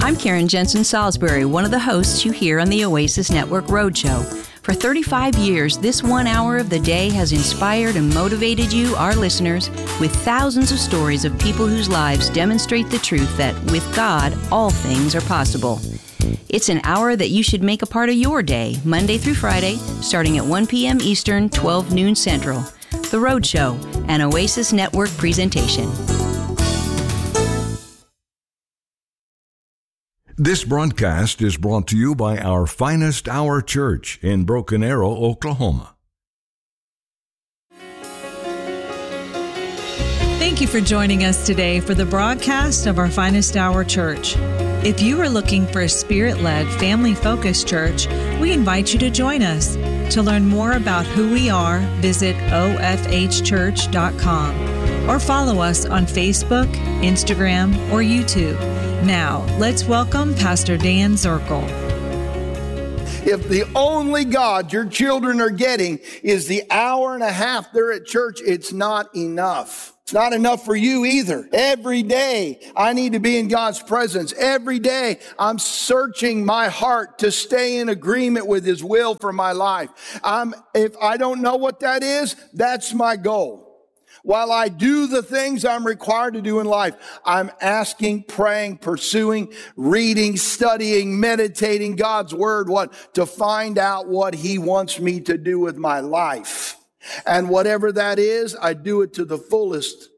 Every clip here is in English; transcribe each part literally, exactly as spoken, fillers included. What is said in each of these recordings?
I'm Karen Jensen Salisbury, one of the hosts you hear on the Oasis Network Roadshow. For thirty-five years, this one hour of the day has inspired and motivated you, our listeners, with thousands of stories of people whose lives demonstrate the truth that with God, all things are possible. It's an hour that you should make a part of your day, Monday through Friday, starting at one p.m. Eastern, twelve noon Central. The Roadshow, an Oasis Network presentation. This broadcast is brought to you by our Finest Hour Church in Broken Arrow, Oklahoma. Thank you for joining us today for the broadcast of our Finest Hour Church. If you are looking for a Spirit-led, family-focused church, we invite you to join us. To learn more about who we are, visit o f h church dot com or follow us on Facebook, Instagram, or YouTube. Now, let's welcome Pastor Dan Zirkle. If the only God your children are getting is the hour and a half they're at church, it's not enough. It's not enough for you either. Every day, I need to be in God's presence. Every day, I'm searching my heart to stay in agreement with His will for my life. I'm, if I don't know what that is, that's my goal. While I do the things I'm required to do in life, I'm asking, praying, pursuing, reading, studying, meditating God's Word, what? To find out what He wants me to do with my life. And whatever that is, I do it to the fullest.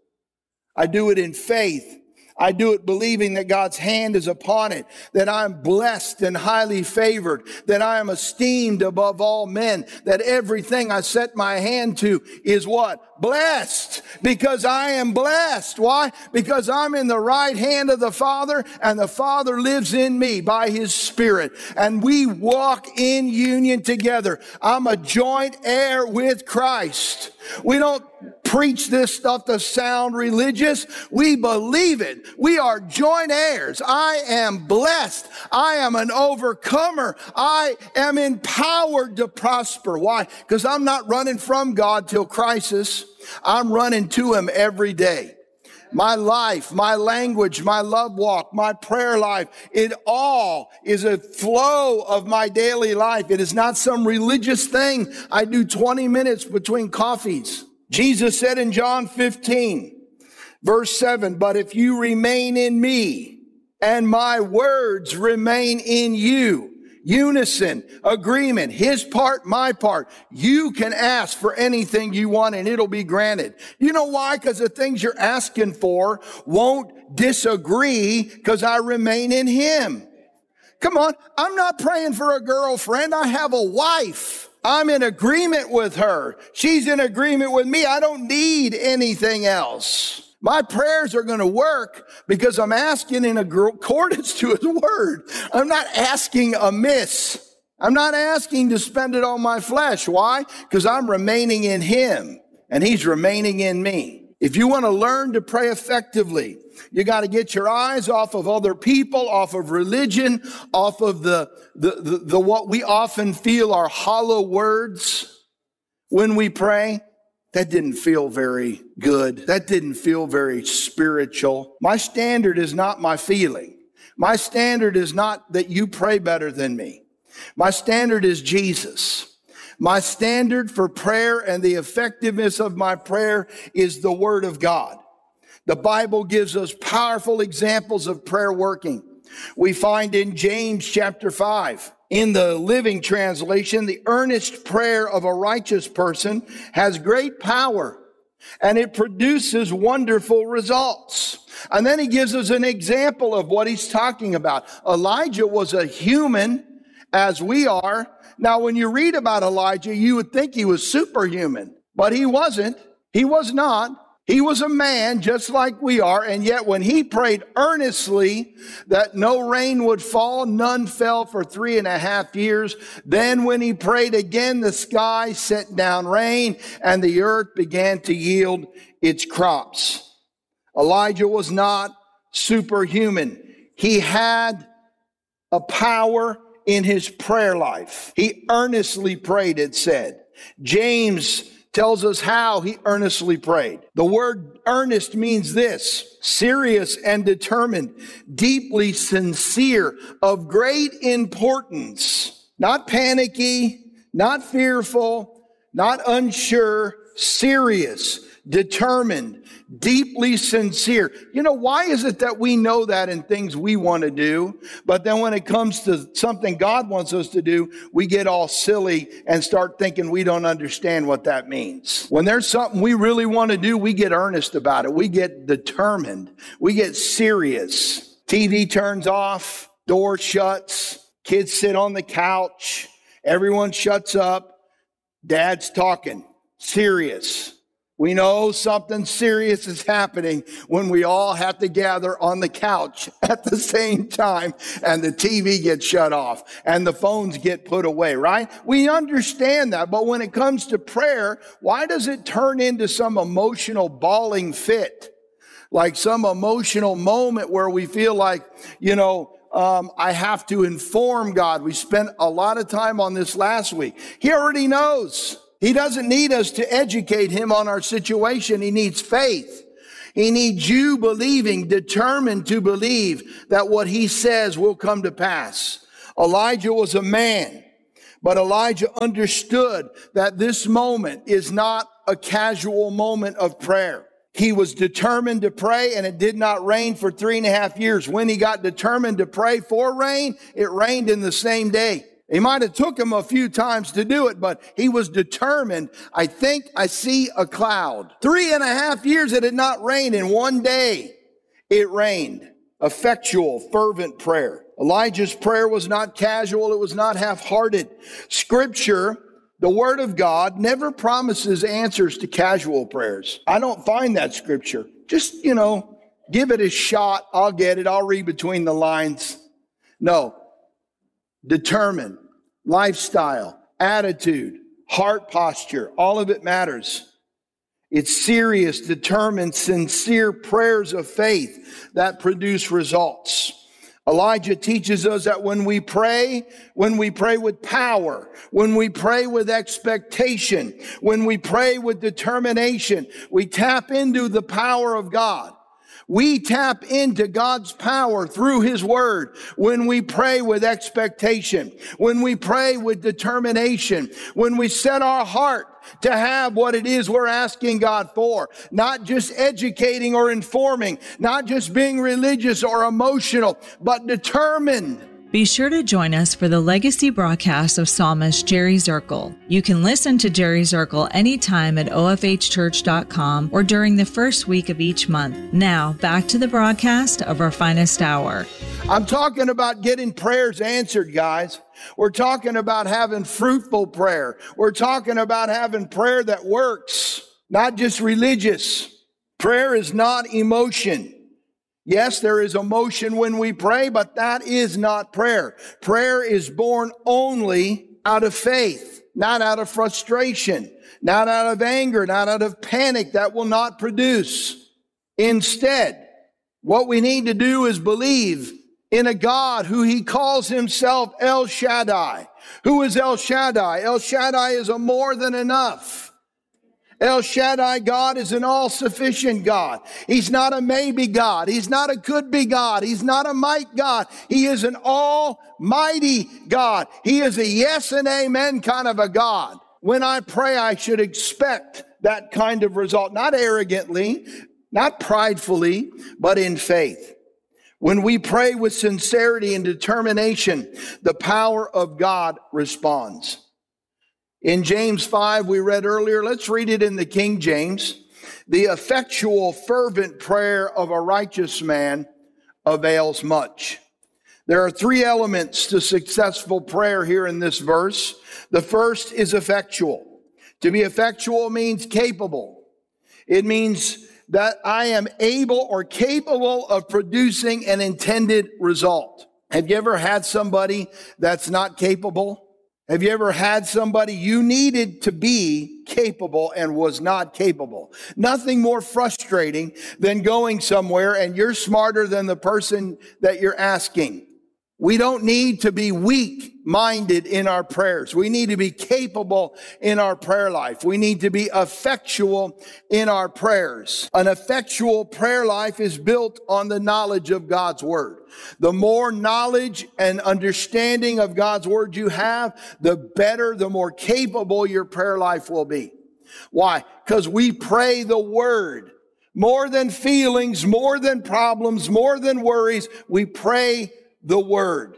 I do it in faith. I do it believing that God's hand is upon it, that I'm blessed and highly favored, that I am esteemed above all men, that everything I set my hand to is what? Blessed, because I am blessed. Why? Because I'm in the right hand of the Father, and the Father lives in me by His Spirit, and we walk in union together. I'm a joint heir with Christ. We don't preach this stuff to sound religious. We believe it. We are joint heirs. I am blessed. I am an overcomer. I am empowered to prosper. Why? Because I'm not running from God till crisis. I'm running to Him every day. My life, my language, my love walk, my prayer life, it all is a flow of my daily life. It is not some religious thing I do twenty minutes between coffees. Jesus said in John fifteen, verse seven, but if you remain in me and my words remain in you, unison, agreement, His part, my part, you can ask for anything you want and it'll be granted. You know why? Because the things you're asking for won't disagree because I remain in Him. Come on, I'm not praying for a girlfriend. I have a wife. I'm in agreement with her. She's in agreement with me. I don't need anything else. My prayers are going to work because I'm asking in accordance to His Word. I'm not asking amiss. I'm not asking to spend it on my flesh. Why? Because I'm remaining in Him and He's remaining in me. If you want to learn to pray effectively, you got to get your eyes off of other people, off of religion, off of the, the, the, the what we often feel are hollow words when we pray. That didn't feel very good. That didn't feel very spiritual. My standard is not my feeling. My standard is not that you pray better than me. My standard is Jesus. My standard for prayer and the effectiveness of my prayer is the Word of God. The Bible gives us powerful examples of prayer working. We find in James chapter five, in the Living Translation, the earnest prayer of a righteous person has great power and it produces wonderful results. And then he gives us an example of what he's talking about. Elijah was a human as we are. Now, when you read about Elijah, you would think he was superhuman, but he wasn't. He was not. He was a man just like we are, and yet when he prayed earnestly that no rain would fall, none fell for three and a half years. Then when he prayed again, the sky sent down rain, and the earth began to yield its crops. Elijah was not superhuman. He had a power in his prayer life. He earnestly prayed, it said. James tells us how he earnestly prayed. The word earnest means this: serious and determined, deeply sincere, of great importance, not panicky, not fearful, not unsure, serious, determined, deeply sincere. You know, why is it that we know that in things we want to do, but then when it comes to something God wants us to do, we get all silly and start thinking we don't understand what that means? When there's something we really want to do, we get earnest about it. We get determined. We get serious. T V turns off, door shuts, kids sit on the couch, everyone shuts up, dad's talking. Serious. We know something serious is happening when we all have to gather on the couch at the same time and the T V gets shut off and the phones get put away, right? We understand that, but when it comes to prayer, why does it turn into some emotional bawling fit? Like some emotional moment where we feel like, you know, um, I have to inform God. We spent a lot of time on this last week. He already knows. He doesn't need us to educate him on our situation. He needs faith. He needs you believing, determined to believe that what he says will come to pass. Elijah was a man, but Elijah understood that this moment is not a casual moment of prayer. He was determined to pray, and it did not rain for three and a half years. When he got determined to pray for rain, it rained in the same day. He might have took him a few times to do it, but he was determined. I think I see a cloud. Three and a half years it had not rained. In one day it rained. Effectual, fervent prayer. Elijah's prayer was not casual. It was not half-hearted. Scripture, the Word of God, never promises answers to casual prayers. I don't find that Scripture. Just, you know, give it a shot. I'll get it. I'll read between the lines. No. Determined, lifestyle, attitude, heart posture, all of it matters. It's serious, determined, sincere prayers of faith that produce results. Elijah teaches us that when we pray, when we pray with power, when we pray with expectation, when we pray with determination, we tap into the power of God. We tap into God's power through His Word when we pray with expectation, when we pray with determination, when we set our heart to have what it is we're asking God for, not just educating or informing, not just being religious or emotional, but determined. Be sure to join us for the legacy broadcast of psalmist Jerry Zirkle. You can listen to Jerry Zirkle anytime at O F H church dot com or during the first week of each month. Now, back to the broadcast of our finest hour. I'm talking about getting prayers answered, guys. We're talking about having fruitful prayer. We're talking about having prayer that works, not just religious. Prayer is not emotion. Yes, there is emotion when we pray, but that is not prayer. Prayer is born only out of faith, not out of frustration, not out of anger, not out of panic. That will not produce. Instead, what we need to do is believe in a God who He calls Himself El Shaddai. Who is El Shaddai? El Shaddai is a more than enough. El Shaddai God is an all-sufficient God. He's not a maybe God. He's not a could-be God. He's not a might God. He is an almighty God. He is a yes and amen kind of a God. When I pray, I should expect that kind of result, not arrogantly, not pridefully, but in faith. When we pray with sincerity and determination, the power of God responds. In James five, we read earlier, let's read it in the King James. The effectual, fervent prayer of a righteous man avails much. There are three elements to successful prayer here in this verse. The first is effectual. To be effectual means capable. It means that I am able or capable of producing an intended result. Have you ever had somebody that's not capable? Have you ever had somebody you needed to be capable and was not capable? Nothing more frustrating than going somewhere and you're smarter than the person that you're asking. We don't need to be weak-minded in our prayers. We need to be capable in our prayer life. We need to be effectual in our prayers. An effectual prayer life is built on the knowledge of God's Word. The more knowledge and understanding of God's Word you have, the better, the more capable your prayer life will be. Why? Because we pray the Word. More than feelings, more than problems, more than worries, we pray the Word.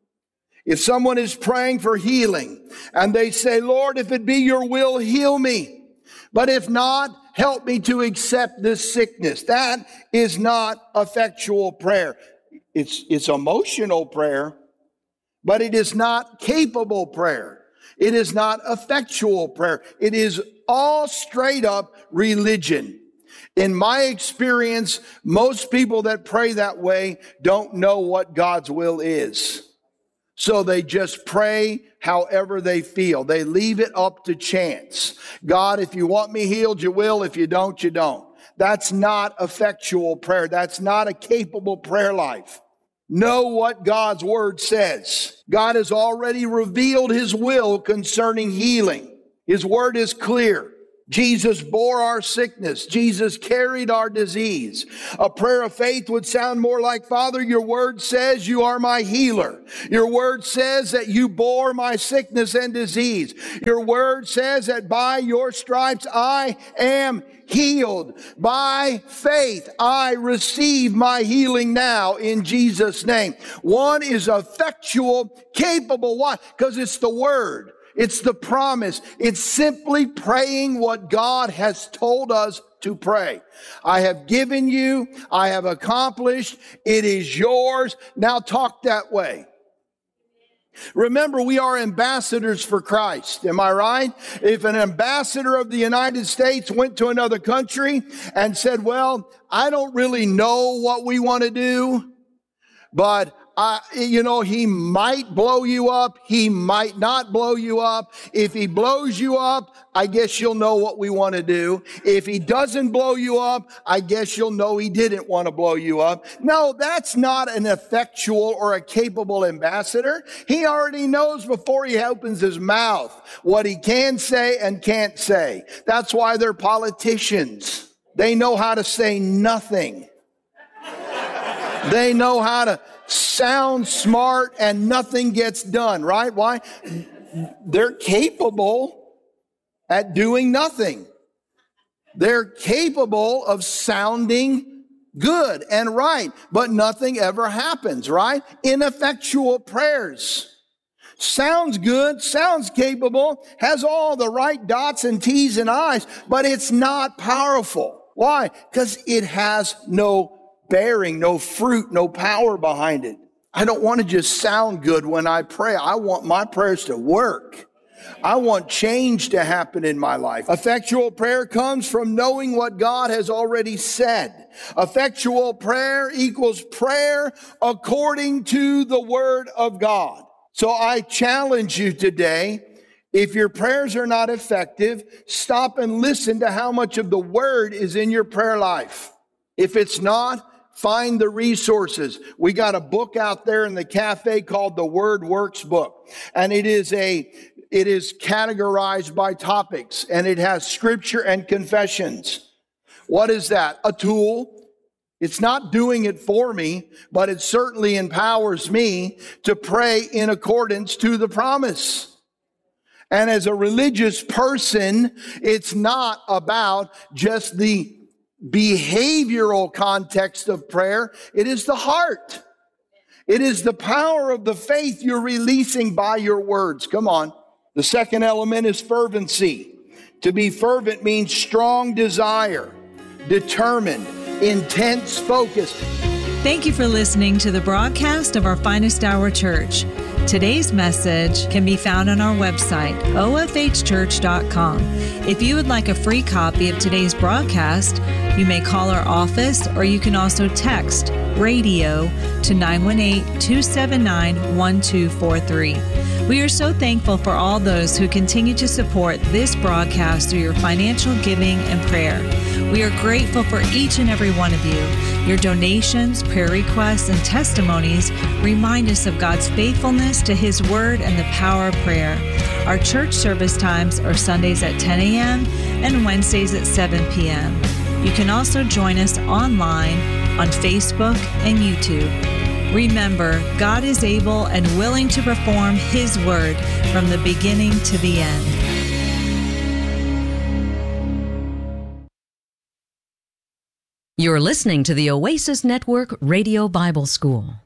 If someone is praying for healing and they say, Lord, if it be your will, heal me. But if not, help me to accept this sickness. That is not effectual prayer. It's, it's emotional prayer, but it is not capable prayer. It is not effectual prayer. It is all straight up religion. In my experience, most people that pray that way don't know what God's will is. So they just pray however they feel. They leave it up to chance. God, if you want me healed, you will. If you don't, you don't. That's not effectual prayer. That's not a capable prayer life. Know what God's Word says. God has already revealed His will concerning healing. His Word is clear. Jesus bore our sickness. Jesus carried our disease. A prayer of faith would sound more like, Father, your word says you are my healer. Your word says that you bore my sickness and disease. Your word says that by your stripes I am healed. By faith I receive my healing now in Jesus' name. One is effectual, capable. Why? Because it's the word. It's the promise. It's simply praying what God has told us to pray. I have given you. I have accomplished. It is yours. Now talk that way. Remember, we are ambassadors for Christ. Am I right? If an ambassador of the United States went to another country and said, well, I don't really know what we want to do, but Uh, you know, he might blow you up. He might not blow you up. If he blows you up, I guess you'll know what we want to do. If he doesn't blow you up, I guess you'll know he didn't want to blow you up. No, that's not an effectual or a capable ambassador. He already knows before he opens his mouth what he can say and can't say. That's why they're politicians. They know how to say nothing. They know how to sound smart and nothing gets done, right? Why? They're capable at doing nothing. They're capable of sounding good and right, but nothing ever happens, right? Ineffectual prayers. Sounds good, sounds capable, has all the right dots and T's and I's, but it's not powerful. Why? Because it has no bearing, no fruit, no power behind it. I don't want to just sound good when I pray. I want my prayers to work. I want change to happen in my life. Effectual prayer comes from knowing what God has already said. Effectual prayer equals prayer according to the Word of God. So I challenge you today, if your prayers are not effective, stop and listen to how much of the Word is in your prayer life. If it's not, find the resources. We got a book out there in the cafe called the Word Works book. And it is a, it is categorized by topics, and it has scripture and confessions. What is that? A tool. It's not doing it for me, but it certainly empowers me to pray in accordance to the promise. And as a religious person, it's not about just the behavioral context of prayer. It is the heart. It is the power of the faith you're releasing by your words. Come on. The second element is fervency. To be fervent means strong desire, determined, intense focus. Thank you for listening to the broadcast of our Finest Hour Church. Today's message can be found on our website, O F H church dot com. If you would like a free copy of today's broadcast, you may call our office or you can also text radio to nine one eight, two seven nine, one two four three. We are so thankful for all those who continue to support this broadcast through your financial giving and prayer. We are grateful for each and every one of you. Your donations, prayer requests, and testimonies remind us of God's faithfulness to His Word and the power of prayer. Our church service times are Sundays at ten a.m. and Wednesdays at seven p.m. You can also join us online on Facebook and YouTube. Remember, God is able and willing to perform His Word from the beginning to the end. You're listening to the Oasis Network Radio Bible School.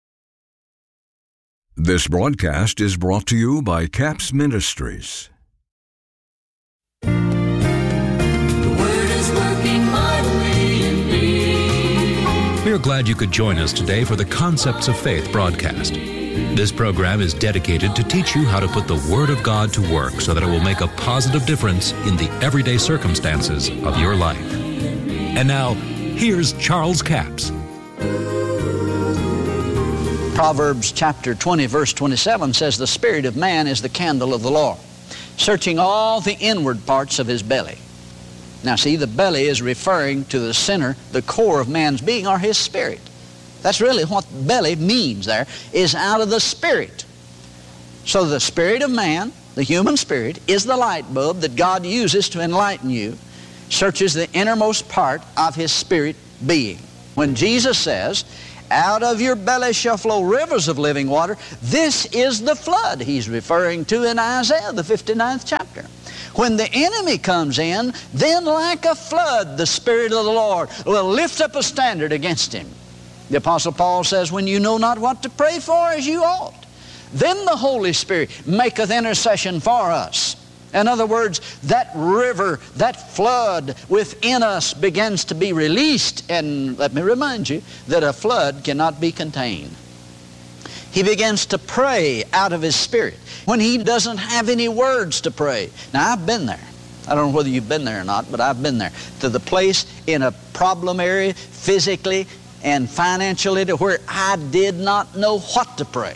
This broadcast is brought to you by CAPS Ministries. The Word is working mightily in me. We are glad you could join us today for the Concepts of Faith broadcast. This program is dedicated to teach you how to put the Word of God to work so that it will make a positive difference in the everyday circumstances of your life. And now, here's Charles Capps. Proverbs chapter twenty, verse twenty-seven says, "The spirit of man is the candle of the Lord, searching all the inward parts of his belly." Now see, the belly is referring to the center, the core of man's being, or his spirit. That's really what belly means there, is out of the spirit. So the spirit of man, the human spirit, is the light bulb that God uses to enlighten you, searches the innermost part of his spirit being. When Jesus says, "Out of your belly shall flow rivers of living water," this is the flood he's referring to in Isaiah, the fifty-ninth chapter. When the enemy comes in, then like a flood, the Spirit of the Lord will lift up a standard against him. The Apostle Paul says, "When you know not what to pray for as you ought, then the Holy Spirit maketh intercession for us." In other words, that river, that flood within us begins to be released. And let me remind you that a flood cannot be contained. He begins to pray out of his spirit when he doesn't have any words to pray. Now, I've been there. I don't know whether you've been there or not, but I've been there. To the place in a problem area, physically and financially, to where I did not know what to pray.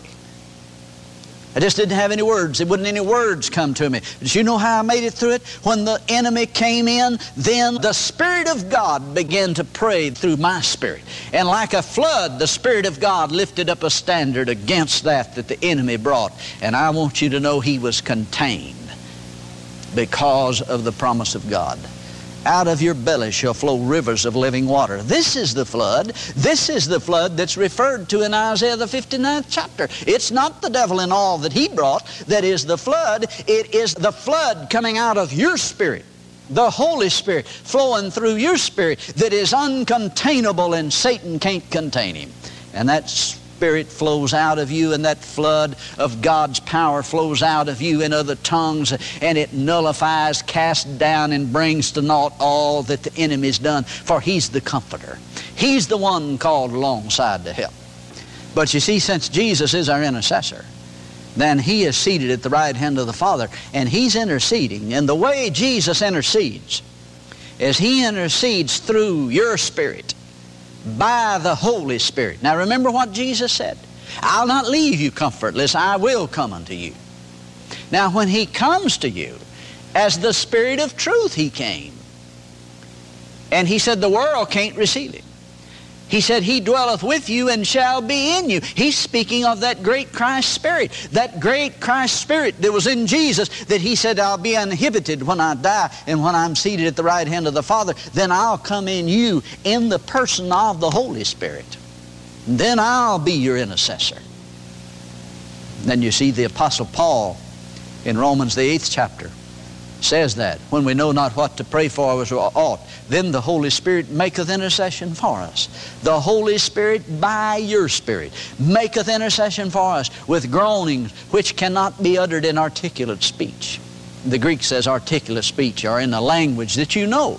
I just didn't have any words. There wouldn't any words come to me. But you know how I made it through it? When the enemy came in, then the Spirit of God began to pray through my spirit. And like a flood, the Spirit of God lifted up a standard against that that the enemy brought. And I want you to know he was contained because of the promise of God. Out of your belly shall flow rivers of living water. This is the flood. This is the flood that's referred to in Isaiah the fifty-ninth chapter. It's not the devil and all that he brought that is the flood. It is the flood coming out of your spirit, the Holy Spirit flowing through your spirit that is uncontainable, and Satan can't contain him. And that Spirit flows out of you, and that flood of God's power flows out of you in other tongues, and it nullifies, casts down, and brings to naught all that the enemy's done. For he's the comforter. He's the one called alongside to help. But you see, since Jesus is our intercessor, then he is seated at the right hand of the Father, and he's interceding. And the way Jesus intercedes is he intercedes through your spirit, by the Holy Spirit. Now remember what Jesus said, "I'll not leave you comfortless, I will come unto you." Now when he comes to you, as the Spirit of truth he came. And he said the world can't receive him. He said, "He dwelleth with you and shall be in you." He's speaking of that great Christ Spirit, that great Christ Spirit that was in Jesus, that he said, "I'll be uninhibited when I die, and when I'm seated at the right hand of the Father, then I'll come in you in the person of the Holy Spirit. And then I'll be your intercessor." Then you see the Apostle Paul in Romans the eighth chapter says that, "When we know not what to pray for as we ought, then the Holy Spirit maketh intercession for us." The Holy Spirit, by your Spirit, maketh intercession for us with groanings which cannot be uttered in articulate speech. The Greek says articulate speech, or in a language that you know.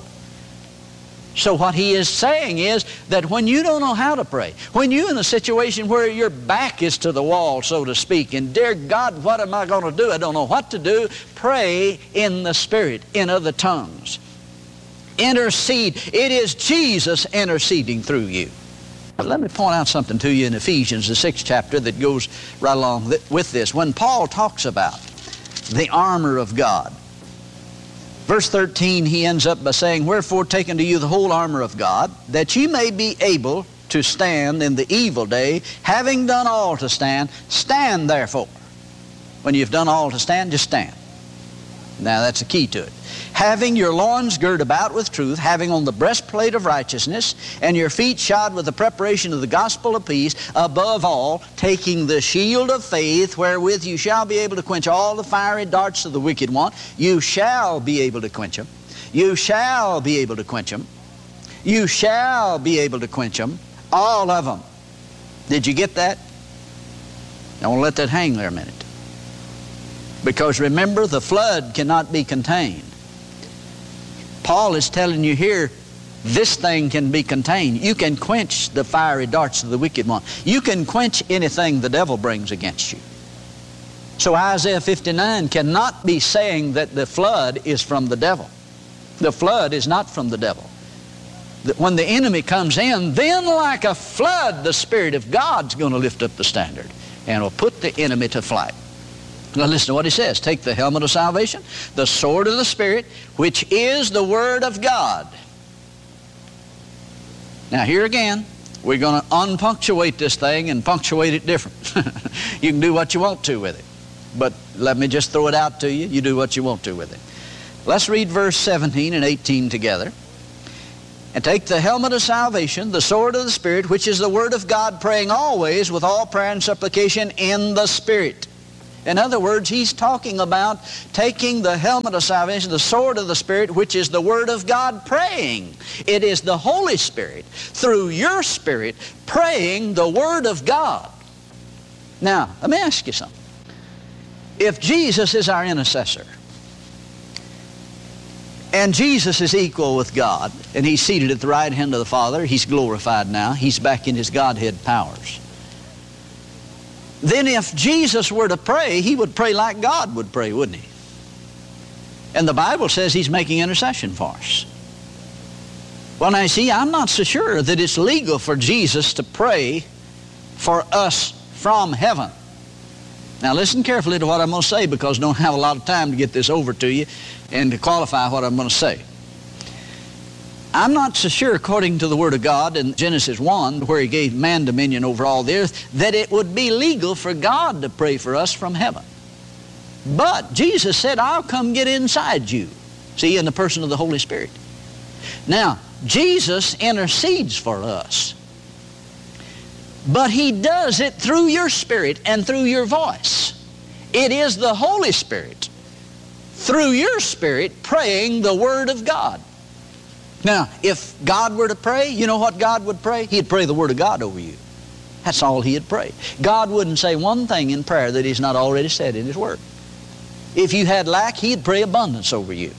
So what he is saying is that when you don't know how to pray, when you're in a situation where your back is to the wall, so to speak, and dear God, what am I going to do? I don't know what to do. Pray in the Spirit, in other tongues. Intercede. It is Jesus interceding through you. But let me point out something to you in Ephesians, the sixth chapter, that goes right along th- with this. When Paul talks about the armor of God, verse thirteen, he ends up by saying, "Wherefore take unto you the whole armor of God, that ye may be able to stand in the evil day, having done all to stand, stand therefore." When you've done all to stand, just stand. Now that's the key to it. "Having your loins girt about with truth, having on the breastplate of righteousness, and your feet shod with the preparation of the gospel of peace, above all, taking the shield of faith, wherewith you shall be able to quench all the fiery darts of the wicked one." You shall be able to quench them. You shall be able to quench them. You shall be able to quench them. All of them. Did you get that? I want to let that hang there a minute. Because remember, the flood cannot be contained. Paul is telling you here, this thing can be contained. You can quench the fiery darts of the wicked one. You can quench anything the devil brings against you. So Isaiah fifty-nine cannot be saying that the flood is from the devil. The flood is not from the devil. When the enemy comes in, then like a flood, the Spirit of God's going to lift up the standard and will put the enemy to flight. Now listen to what he says. "Take the helmet of salvation, the sword of the Spirit, which is the Word of God." Now here again, we're going to unpunctuate this thing and punctuate it different. You can do what you want to with it. But let me just throw it out to you. You do what you want to with it. Let's read verse seventeen and eighteen together. "And take the helmet of salvation, the sword of the Spirit, which is the Word of God, praying always with all prayer and supplication in the Spirit." In other words, he's talking about taking the helmet of salvation, the sword of the Spirit, which is the Word of God, praying. It is the Holy Spirit, through your spirit, praying the Word of God. Now, let me ask you something. If Jesus is our intercessor, and Jesus is equal with God, and he's seated at the right hand of the Father, he's glorified now, he's back in his Godhead powers. Then if Jesus were to pray, he would pray like God would pray, wouldn't he? And the Bible says he's making intercession for us. Well, now, see, I'm not so sure that it's legal for Jesus to pray for us from heaven. Now, listen carefully to what I'm going to say, because I don't have a lot of time to get this over to you and to qualify what I'm going to say. I'm not so sure, according to the Word of God in Genesis one, where he gave man dominion over all the earth, that it would be legal for God to pray for us from heaven. But Jesus said, "I'll come get inside you." See, in the person of the Holy Spirit. Now, Jesus intercedes for us. But he does it through your spirit and through your voice. It is the Holy Spirit, through your spirit, praying the Word of God. Now, if God were to pray, you know what God would pray? He'd pray the Word of God over you. That's all he'd pray. God wouldn't say one thing in prayer that he's not already said in his Word. If you had lack, he'd pray abundance over you.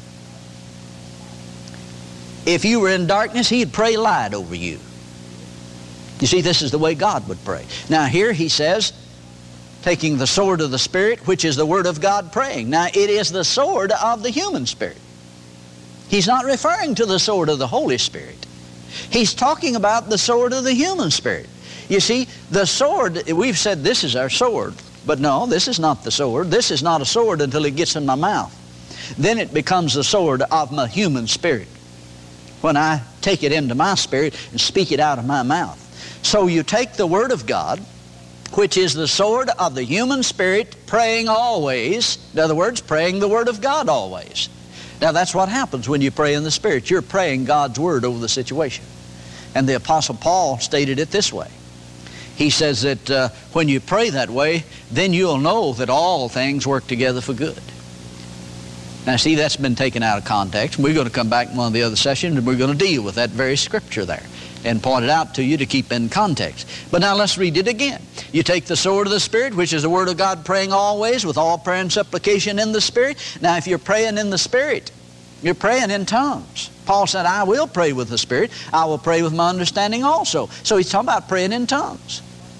If you were in darkness, he'd pray light over you. You see, this is the way God would pray. Now here he says, taking the sword of the Spirit, which is the Word of God, praying. Now it is the sword of the human spirit. He's not referring to the sword of the Holy Spirit. He's talking about the sword of the human spirit. You see, the sword, we've said this is our sword, but no, this is not the sword. This is not a sword until it gets in my mouth. Then it becomes the sword of my human spirit, when I take it into my spirit and speak it out of my mouth. So you take the Word of God, which is the sword of the human spirit, praying always. In other words, praying the Word of God always. Now that's what happens when you pray in the Spirit. You're praying God's Word over the situation. And the Apostle Paul stated it this way. He says that uh, when you pray that way, then you'll know that all things work together for good. Now see, that's been taken out of context. We're going to come back in one of the other sessions and we're going to deal with that very scripture there and point it out to you to keep in context. But now let's read it again. You take the sword of the Spirit, which is the Word of God, praying always with all prayer and supplication in the Spirit. Now if you're praying in the Spirit, you're praying in tongues. Paul said, I will pray with the Spirit. I will pray with my understanding also. So he's talking about praying in tongues.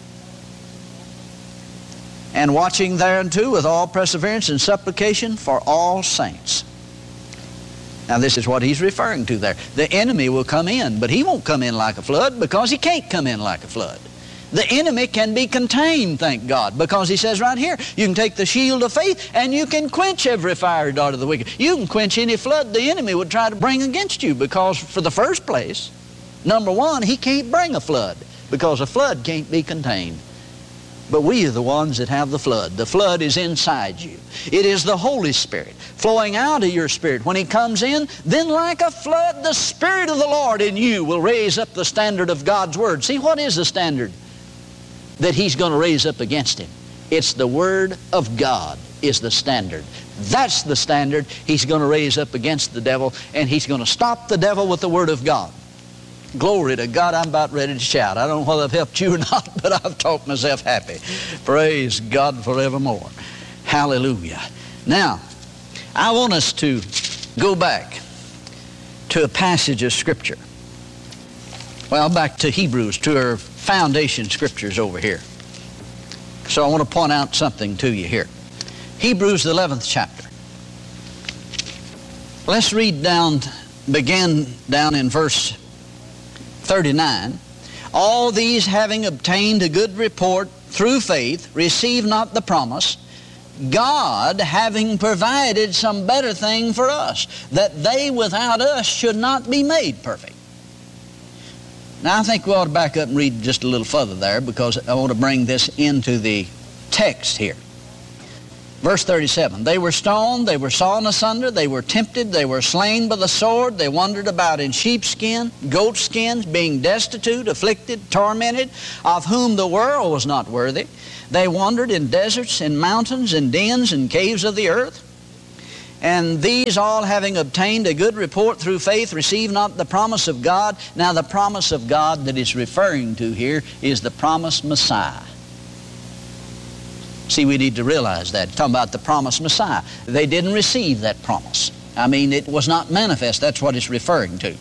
And watching thereunto with all perseverance and supplication for all saints. Now this is what he's referring to there. The enemy will come in, but he won't come in like a flood because he can't come in like a flood. The enemy can be contained, thank God, because he says right here, you can take the shield of faith and you can quench every fiery dart of the wicked. You can quench any flood the enemy would try to bring against you, because for the first place, number one, he can't bring a flood because a flood can't be contained. But we are the ones that have the flood. The flood is inside you. It is the Holy Spirit flowing out of your spirit. When he comes in, then like a flood, the Spirit of the Lord in you will raise up the standard of God's Word. See, what is the standard that he's going to raise up against him? It's the Word of God is the standard. That's the standard he's going to raise up against the devil, and he's going to stop the devil with the Word of God. Glory to God, I'm about ready to shout. I don't know whether I've helped you or not, but I've talked myself happy. Praise God forevermore. Hallelujah. Now, I want us to go back to a passage of Scripture. Well, back to Hebrews, to our foundation scriptures over here. So I want to point out something to you here. Hebrews, the eleventh chapter. Let's read down, begin down in verse thirty-nine. All these, having obtained a good report through faith, receive not the promise, God having provided some better thing for us, that they without us should not be made perfect. Now I think we ought to back up and read just a little further there, because I want to bring this into the text here. Verse thirty-seven, they were stoned, they were sawn asunder, they were tempted, they were slain by the sword, they wandered about in sheepskin, goatskins, being destitute, afflicted, tormented, of whom the world was not worthy. They wandered in deserts, in mountains, in dens, and caves of the earth. And these all, having obtained a good report through faith, receive not the promise of God. Now the promise of God that is referring to here is the promised Messiah. See, we need to realize that. Talking about the promised Messiah. They didn't receive that promise. I mean, it was not manifest. That's what it's referring to.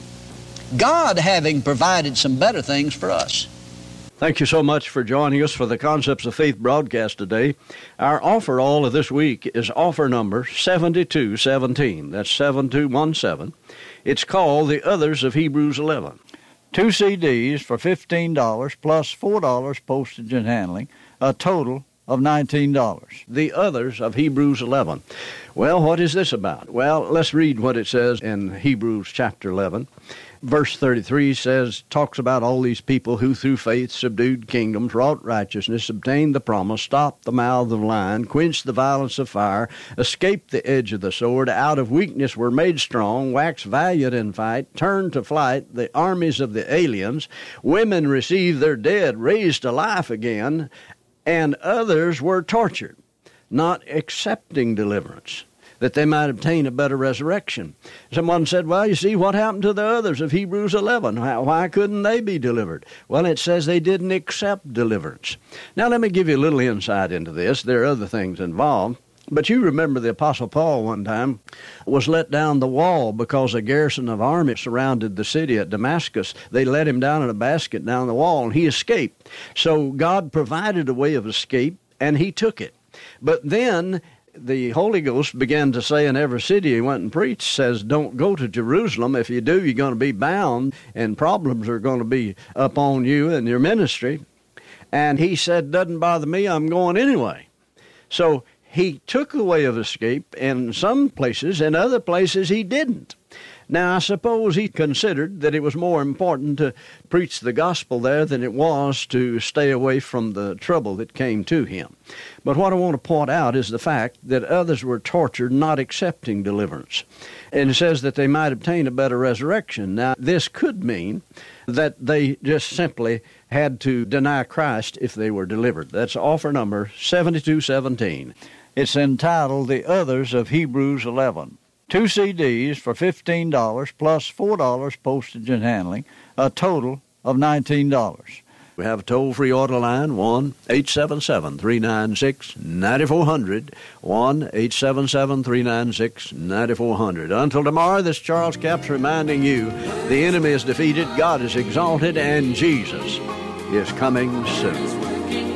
God having provided some better things for us. Thank you so much for joining us for the Concepts of Faith broadcast today. Our offer all of this week is offer number seventy-two seventeen. That's seven two one seven. It's called The Others of Hebrews eleven. Two C Ds for fifteen dollars plus four dollars postage and handling, a total of nineteen dollars. The Others of Hebrews eleven. Well, what is this about? Well, let's read what it says in Hebrews chapter eleven. Verse thirty-three says, talks about all these people who through faith subdued kingdoms, wrought righteousness, obtained the promise, stopped the mouth of lion, quenched the violence of fire, escaped the edge of the sword, out of weakness were made strong, waxed valiant in fight, turned to flight the armies of the aliens, women received their dead, raised to life again, and others were tortured, not accepting deliverance, that they might obtain a better resurrection. Someone said, well, you see, what happened to the others of Hebrews eleven? Why, why couldn't they be delivered? Well, it says they didn't accept deliverance. Now, let me give you a little insight into this. There are other things involved. But you remember the Apostle Paul one time was let down the wall because a garrison of army surrounded the city at Damascus. They let him down in a basket down the wall, and he escaped. So God provided a way of escape, and he took it. But then the Holy Ghost began to say in every city he went and preached, says, don't go to Jerusalem. If you do, you're going to be bound, and problems are going to be up on you and your ministry. And he said, doesn't bother me, I'm going anyway. So he took a way of escape in some places, in other places he didn't. Now, I suppose he considered that it was more important to preach the gospel there than it was to stay away from the trouble that came to him. But what I want to point out is the fact that others were tortured not accepting deliverance. And it says that they might obtain a better resurrection. Now, this could mean that they just simply had to deny Christ if they were delivered. That's offer number seventy-two seventeen. It's entitled The Others of Hebrews eleven. Two C Ds for fifteen dollars plus four dollars postage and handling, a total of nineteen dollars. We have a toll-free order line, one eight seven seven, three nine six, nine four zero zero, one eight seven seven, three nine six, nine four zero zero. Until tomorrow, this Charles Capps reminding you, the enemy is defeated, God is exalted, and Jesus is coming soon.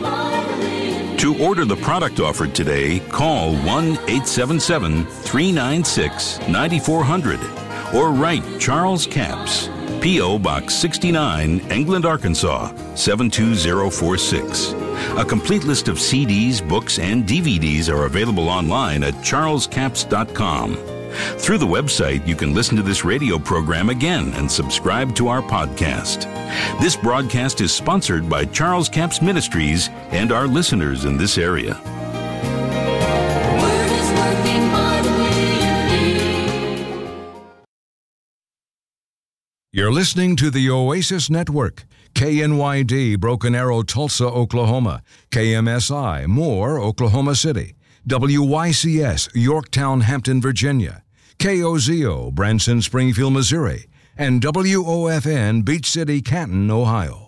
To order the product offered today, call one eight seven seven, three nine six, nine four zero zero or write Charles Capps, P O. Box sixty-nine, England, Arkansas, seven two zero four six. A complete list of C Ds, books, and D V Ds are available online at charles capps dot com. Through the website, you can listen to this radio program again and subscribe to our podcast. This broadcast is sponsored by Charles Capps Ministries and our listeners in this area. The Word is working mightily in me. You're listening to the Oasis Network, K N Y D, Broken Arrow, Tulsa, Oklahoma, K M S I, Moore, Oklahoma City, W Y C S, Yorktown, Hampton, Virginia, K O Z O, Branson, Springfield, Missouri, and W O F N, Beach City, Canton, Ohio.